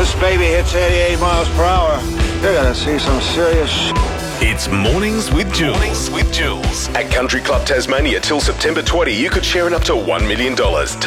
this baby hits 88 miles per hour, you're gonna see some serious It's Mornings with Jules. At Country Club Tasmania till September 20, you could share in up to $1 million.